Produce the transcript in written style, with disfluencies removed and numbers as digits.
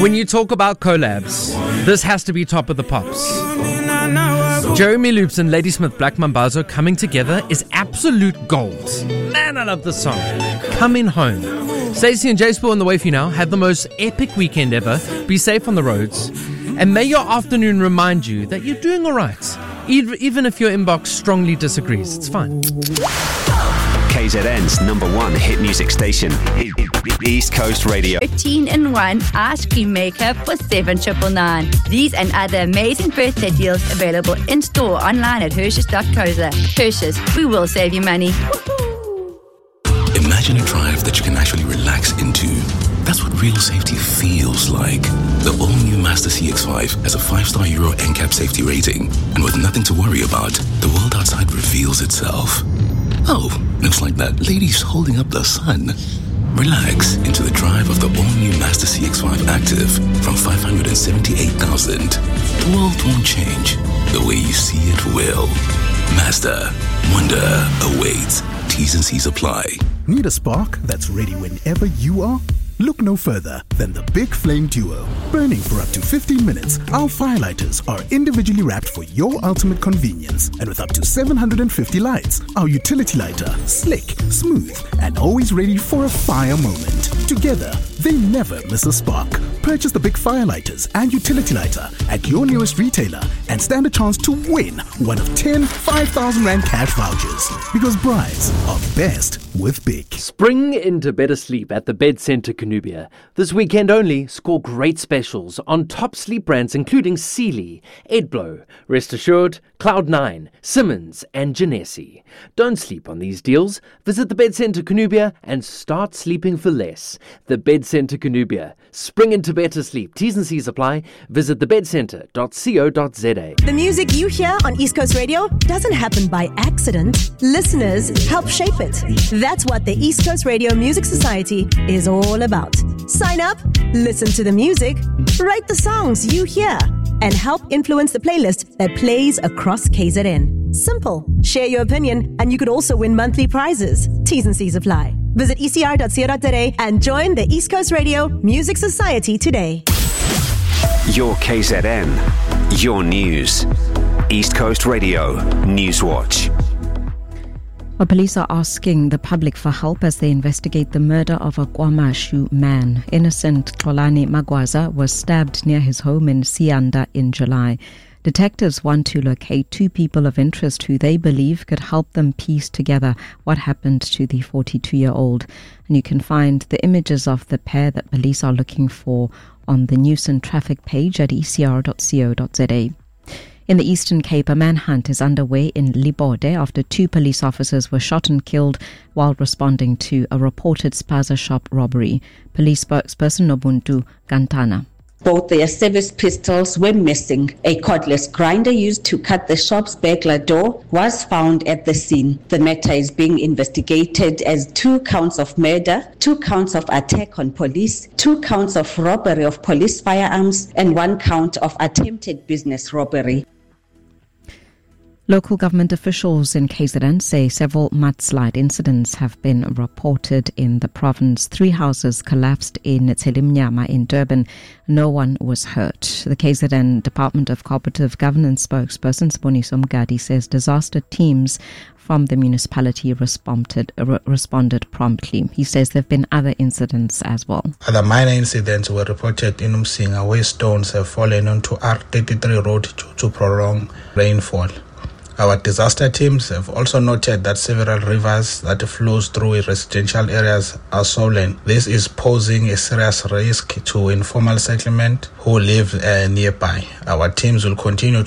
When you talk about collabs, this has to be top of the pops. Jeremy Loops and Ladysmith Black Mambazo coming together is absolute gold. Man, I love this song. Coming Home. Stacey and J-Sport on the way for you now. Have the most epic weekend ever. Be safe on the roads. And may your afternoon remind you that you're doing all right. Even if your inbox strongly disagrees. It's fine. KZN's #1 hit music station, East Coast Radio. 13-in-1 ice cream maker for $7.99. These and other amazing birthday deals available in store online at Hershey's.co.za. Hershey's, we will save you money. Woo-hoo. Imagine a drive that you can actually relax into. That's what real safety feels like. The all-new Mazda CX-5 has a 5-star Euro NCAP safety rating. And with nothing to worry about, the world outside reveals itself. Oh, looks like that lady's holding up the sun. Relax into the drive of the all-new Mazda CX-5 Active from 578,000. The world won't change. The way you see it will. Mazda. Wonder awaits. T's and C's apply. Need a spark that's ready whenever you are? Look no further than the Big Flame Duo. Burning for up to 15 minutes, our firelighters are individually wrapped for your ultimate convenience. And with up to 750 lights, our utility lighter, slick, smooth, and always ready for a fire moment. Together, they never miss a spark. Purchase the Big Firelighters and utility lighter at your nearest retailer and stand a chance to win one of 10 5,000 Rand cash vouchers. Because brides are best with Big. Spring into better sleep at the Bed Centre Canubia. This weekend only, score great specials on top sleep brands including Sealy, Edblow, Rest Assured, Cloud9, Simmons and Genesi. Don't sleep on these deals. Visit the Bed Centre Canubia and start sleeping for less. The Bed Centre Canubia. Spring into better sleep. T's and C's apply. Visit thebedcentre.co.za. The music you hear on East Coast Radio doesn't happen by accident. Listeners help shape it. That's what the East Coast Radio Music Society is all about. Sign up, listen to the music, write the songs you hear, and help influence the playlist that plays across KZN. Simple. Share your opinion, and you could also win monthly prizes. T's and C's apply. Visit ecr.co.za and join the East Coast Radio Music Society today. Your KZN, your news. East Coast Radio News Watch. Well, police are asking the public for help as they investigate the murder of a KwaMashu man. Innocent Xolani Magwaza was stabbed near his home in Sianda in July. Detectives want to locate 2 people of interest who they believe could help them piece together what happened to the 42-year-old. And you can find the images of the pair that police are looking for on the News and Traffic page at ecr.co.za. In the Eastern Cape, a manhunt is underway in Libode after 2 police officers were shot and killed while responding to a reported Spaza shop robbery. Police spokesperson Nobuntu Gantana. Both their service pistols were missing. A cordless grinder used to cut the shop's burglar door was found at the scene. The matter is being investigated as 2 counts of murder, 2 counts of attack on police, 2 counts of robbery of police firearms, and 1 count of attempted business robbery. Local government officials in KZN say several mudslide incidents have been reported in the province. 3 houses collapsed in Tselimnyama in Durban. No one was hurt. The KZN Department of Cooperative Governance spokesperson Siboniso Mgadi says disaster teams from the municipality responded promptly. He says there have been other incidents as well. Other minor incidents were reported in Umsinga, where stones have fallen onto R33 road due to prolonged rainfall. Our disaster teams have also noted that several rivers that flows through residential areas are swollen. This is posing a serious risk to informal settlement who live nearby. Our teams will continue